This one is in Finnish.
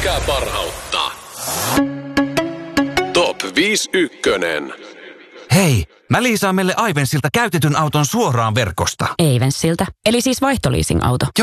Löytäkää parhautta. Top 51. Hei, mä liisaan meille Aivensilta käytetyn auton suoraan verkosta. Avensilta, eli siis vaihtoliising-auto.